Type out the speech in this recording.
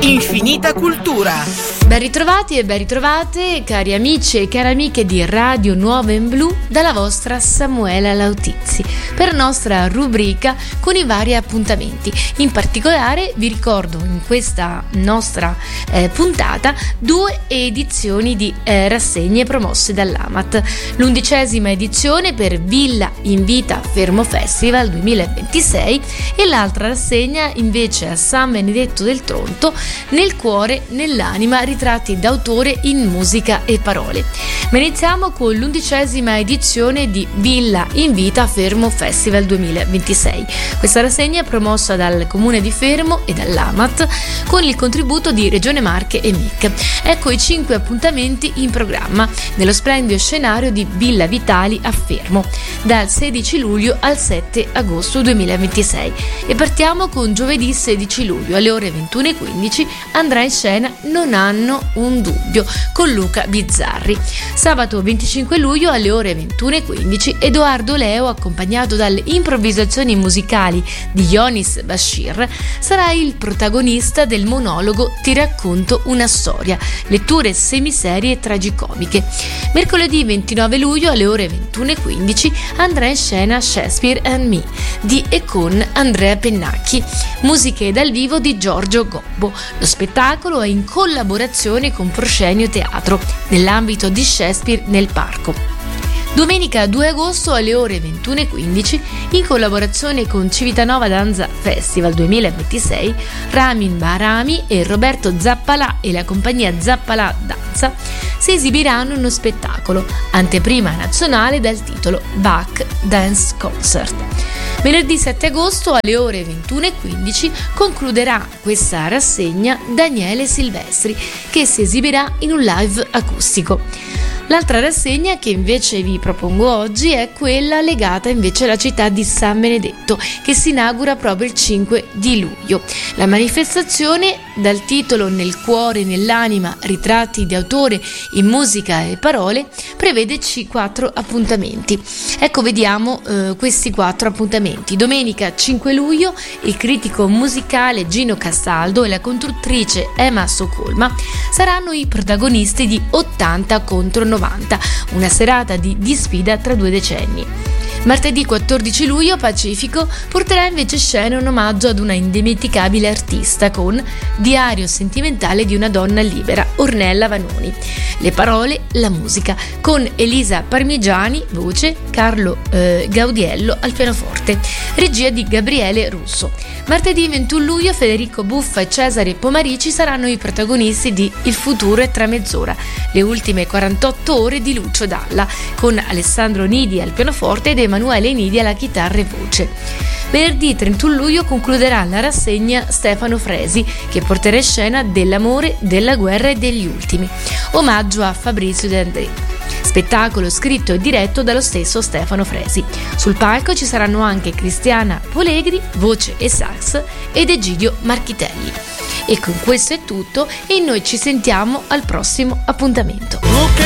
Infinita cultura. Ben ritrovati e ben ritrovate, cari amici e care amiche di Radio Nuova in Blu, dalla vostra Samuela Lautizzi, per nostra rubrica con i vari appuntamenti. In particolare vi ricordo in questa nostra puntata 2 edizioni di rassegne promosse dall'AMAT. L'11ª edizione per Villa Invita Fermo Festival 2026 e l'altra rassegna invece a San Benedetto del Tronto, Nel cuore, nell'anima, ritratti d'autore in musica e parole. Ma iniziamo con l'11ª edizione di Villa Invita Fermo Festival 2026. Questa rassegna è promossa dal Comune di Fermo e dall'AMAT con il contributo di Regione Marche e MIC. Ecco i 5 appuntamenti in programma nello splendido scenario di Villa Vitali a Fermo dal 16 luglio al 7 agosto 2026 e partiamo con giovedì 16 luglio alle ore 21:15 andrà in scena Non hanno un dubbio con Luca Bizzarri. Sabato 25 luglio alle ore 21:15 Edoardo Leo, accompagnato dalle improvvisazioni musicali di Yonis Bashir, sarà il protagonista del monologo Ti racconto una storia, letture semiserie e tragicomiche. Mercoledì 29 luglio alle ore 21:15 andrà in scena Shakespeare and Me di e con Andrea Pennacchi, musiche dal vivo di Giorgio Gobbo. Lo spettacolo è in collaborazione con Proscenio Teatro nell'ambito di Shakespeare nel Parco. Domenica 2 agosto alle ore 21:15, in collaborazione con Civitanova Danza Festival 2026, Ramin Bahrami e Roberto Zappalà e la compagnia Zappalà Danza si esibiranno in uno spettacolo, anteprima nazionale dal titolo Bach Dance Concert. Venerdì 7 agosto alle ore 21:15 concluderà questa rassegna Daniele Silvestri, che si esibirà in un live acustico. L'altra rassegna che invece vi propongo oggi è quella legata invece alla città di San Benedetto, che si inaugura proprio il 5 di luglio. La manifestazione, dal titolo Nel cuore, nell'anima, ritratti di autore in musica e parole, prevede 4 appuntamenti. Ecco, vediamo questi 4 appuntamenti. Domenica 5 luglio il critico musicale Gino Castaldo e la conduttrice Emma Stoccolma saranno i protagonisti di 80 contro 90, una serata di sfida tra 2 decenni. Martedì 14 luglio Pacifico porterà invece scena un omaggio ad una indimenticabile artista con Diario sentimentale di una donna libera, Ornella Vanoni. Le parole, la musica, con Elisa Parmigiani, voce, Carlo Gaudiello al pianoforte, regia di Gabriele Russo. Martedì 21 luglio Federico Buffa e Cesare Pomarici saranno i protagonisti di Il futuro è tra mezz'ora, le ultime 48 ore di Lucio Dalla, con Alessandro Nidi al pianoforte ed Emanuele Nidi alla chitarra e voce. Venerdì 31 luglio concluderà la rassegna Stefano Fresi, che porterà in scena Dell'amore, della guerra e degli ultimi, omaggio a Fabrizio De André. Spettacolo scritto e diretto dallo stesso Stefano Fresi. Sul palco ci saranno anche Cristiana Polegri, voce e sax, ed Egidio Marchitelli. E con questo è tutto e noi ci sentiamo al prossimo appuntamento.